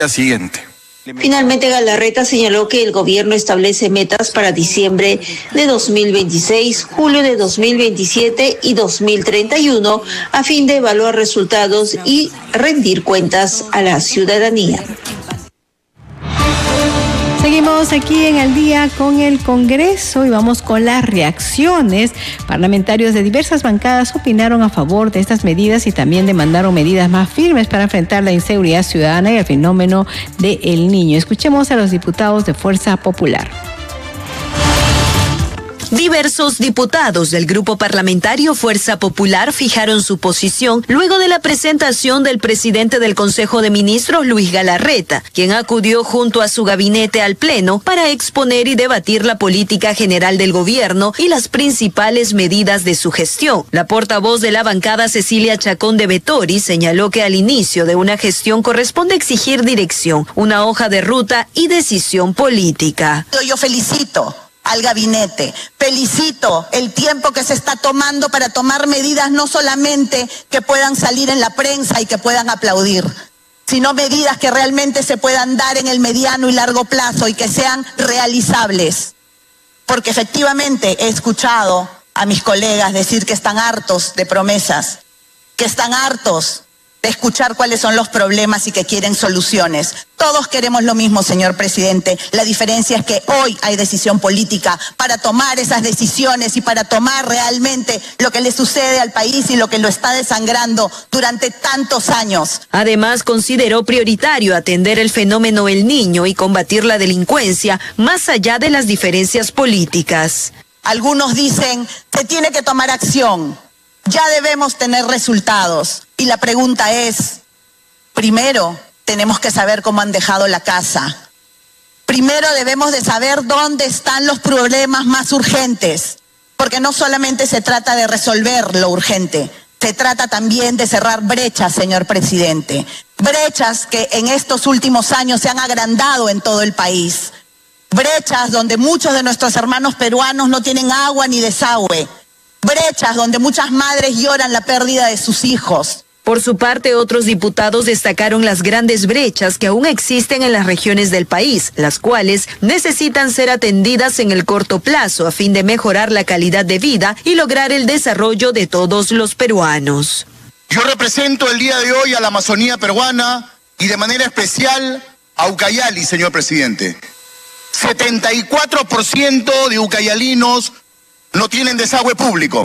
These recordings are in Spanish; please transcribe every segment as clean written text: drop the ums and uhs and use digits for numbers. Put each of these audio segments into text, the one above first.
Siguiente. Finalmente, Galarreta señaló que el gobierno establece metas para diciembre de 2026, julio de 2027 y 2031 a fin de evaluar resultados y rendir cuentas a la ciudadanía. Seguimos aquí en Al Día con el Congreso y vamos con las reacciones. Parlamentarios de diversas bancadas opinaron a favor de estas medidas y también demandaron medidas más firmes para enfrentar la inseguridad ciudadana y el fenómeno del Niño. Escuchemos a los diputados de Fuerza Popular. Diversos diputados del Grupo Parlamentario Fuerza Popular fijaron su posición luego de la presentación del presidente del Consejo de Ministros, Luis Galarreta, quien acudió junto a su gabinete al Pleno para exponer y debatir la política general del gobierno y las principales medidas de su gestión. La portavoz de la bancada, Cecilia Chacón de Vettori, señaló que al inicio de una gestión corresponde exigir dirección, una hoja de ruta y decisión política. Yo felicito al gabinete, felicito el tiempo que se está tomando para tomar medidas no solamente que puedan salir en la prensa y que puedan aplaudir, sino medidas que realmente se puedan dar en el mediano y largo plazo y que sean realizables. Porque efectivamente he escuchado a mis colegas decir que están hartos de promesas, que están hartos de escuchar cuáles son los problemas y que quieren soluciones. Todos queremos lo mismo, señor presidente. La diferencia es que hoy hay decisión política para tomar esas decisiones y para tomar realmente lo que le sucede al país y lo que lo está desangrando durante tantos años. Además, consideró prioritario atender el fenómeno El Niño y combatir la delincuencia más allá de las diferencias políticas. Algunos dicen, se tiene que tomar acción. Ya debemos tener resultados. Y la pregunta es, primero tenemos que saber cómo han dejado la casa. Primero debemos de saber dónde están los problemas más urgentes. Porque no solamente se trata de resolver lo urgente, se trata también de cerrar brechas, señor presidente. Brechas que en estos últimos años se han agrandado en todo el país. Brechas donde muchos de nuestros hermanos peruanos no tienen agua ni desagüe. Brechas donde muchas madres lloran la pérdida de sus hijos. Por su parte, otros diputados destacaron las grandes brechas que aún existen en las regiones del país, las cuales necesitan ser atendidas en el corto plazo a fin de mejorar la calidad de vida y lograr el desarrollo de todos los peruanos. Yo represento el día de hoy a la Amazonía peruana y de manera especial a Ucayali, señor presidente. 74% de ucayalinos no tienen desagüe público.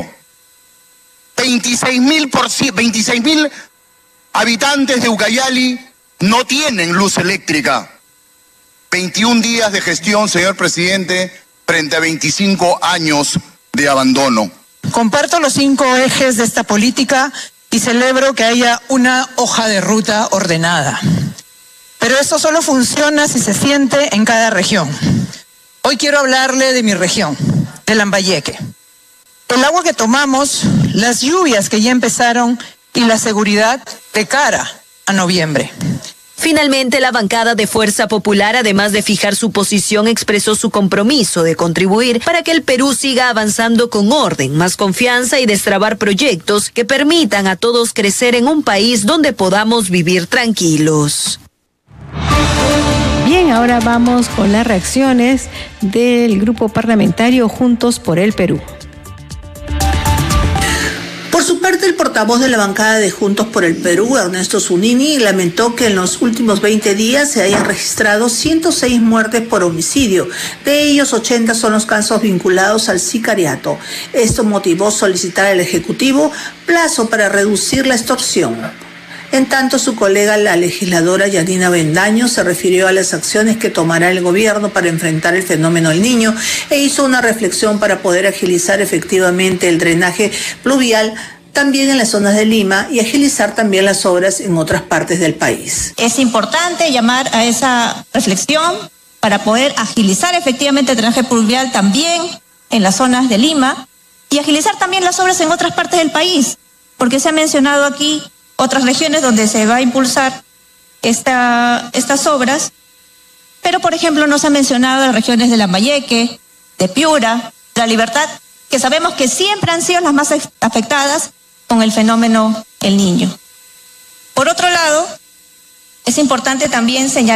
26.000 habitantes de Ucayali no tienen luz eléctrica. 21 días de gestión, señor presidente, frente a 25 años de abandono. Comparto los 5 ejes de esta política y celebro que haya una hoja de ruta ordenada. Pero esto solo funciona si se siente en cada región. Hoy quiero hablarle de mi región, de Lambayeque. El agua que tomamos, las lluvias que ya empezaron y la seguridad de cara a noviembre. Finalmente, la bancada de Fuerza Popular, además de fijar su posición, expresó su compromiso de contribuir para que el Perú siga avanzando con orden, más confianza y destrabar proyectos que permitan a todos crecer en un país donde podamos vivir tranquilos. Bien, ahora vamos con las reacciones del grupo parlamentario Juntos por el Perú. Por su parte, el portavoz de la bancada de Juntos por el Perú, Ernesto Zunini, lamentó que en los últimos 20 días se hayan registrado 106 muertes por homicidio. De ellos, 80 son los casos vinculados al sicariato. Esto motivó solicitar al Ejecutivo plazo para reducir la extorsión. En tanto, su colega, la legisladora Yanina Bendaño, se refirió a las acciones que tomará el gobierno para enfrentar el fenómeno del Niño e hizo una reflexión para poder agilizar efectivamente el drenaje pluvial también en las zonas de Lima y agilizar también las obras en otras partes del país. Es importante llamar a esa reflexión para poder agilizar efectivamente el drenaje pluvial también en las zonas de Lima y agilizar también las obras en otras partes del país, porque se ha mencionado aquí otras regiones donde se va a impulsar estas obras, pero por ejemplo no se ha mencionado las regiones de Lambayeque, de Piura, de La Libertad, que sabemos que siempre han sido las más afectadas con el fenómeno El Niño. Por otro lado, Es importante también señalar